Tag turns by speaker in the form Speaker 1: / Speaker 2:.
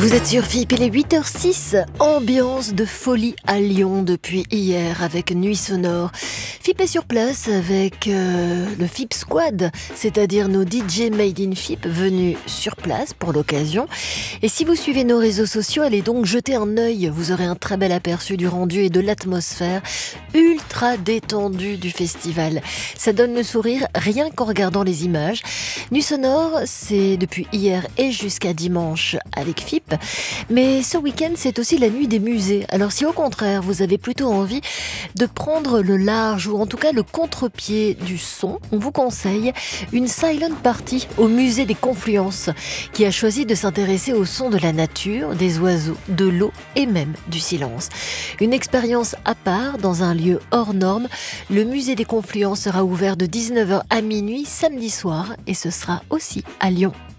Speaker 1: Vous êtes sur FIP, il est 8h06, ambiance de folie à Lyon depuis hier avec Nuit Sonore. FIP est sur place avec le FIP Squad, c'est-à-dire nos DJ Made in FIP venus sur place pour l'occasion. Et si vous suivez nos réseaux sociaux, allez donc jeter un œil, vous aurez un très bel aperçu du rendu et de l'atmosphère ultra détendue du festival. Ça donne le sourire rien qu'en regardant les images. Nuit Sonore, c'est depuis hier et jusqu'à dimanche avec FIP. Mais ce week-end, c'est aussi la nuit des musées. Alors si au contraire, vous avez plutôt envie de prendre le large ou en tout cas le contre-pied du son, on vous conseille une silent party au musée des Confluences qui a choisi de s'intéresser au son de la nature, des oiseaux, de l'eau et même du silence. Une expérience à part dans un lieu hors norme. Le musée des Confluences sera ouvert de 19h à minuit samedi soir et ce sera aussi à Lyon.